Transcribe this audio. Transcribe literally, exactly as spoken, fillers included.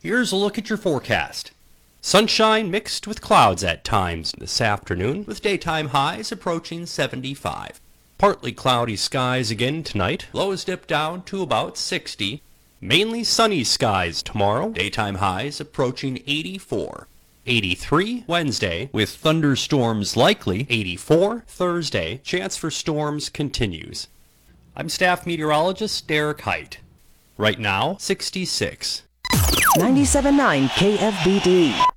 Here's a look at your forecast. Sunshine mixed with clouds at times this afternoon, with daytime highs approaching seventy-five. Partly cloudy skies again tonight. Lows dip down to about sixty. Mainly sunny skies tomorrow. Daytime highs approaching eighty-four. eighty-three Wednesday, with thunderstorms likely. eighty-four Thursday. Chance for storms continues. I'm staff meteorologist Derek Height. Right now, sixty-six. ninety-seven point nine K F B D.